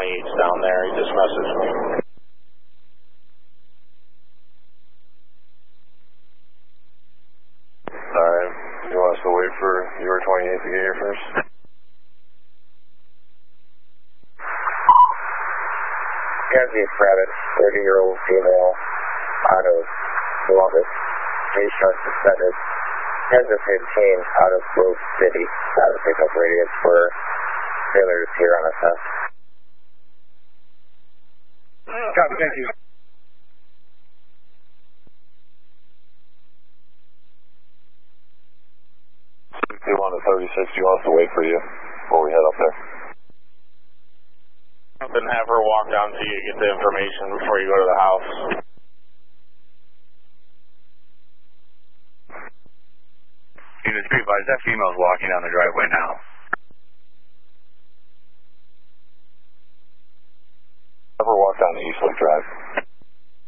IH down there. He just messaged me. Alright, you want us to wait for your 28 to get here first? Kenzie Kravitz, 30-year-old female, out of Columbus. Patient suspended. 10 to 15 out of Grove City. Out of pickup radius for failures here on SS. Copy, thank you. You want to 36, you want us to wait for you before we head up there? Then have her walk down to you to get the information before you go to the house. Unit 3 advised, that female's walking down the driveway now. Have her walk down the Eastlake Drive.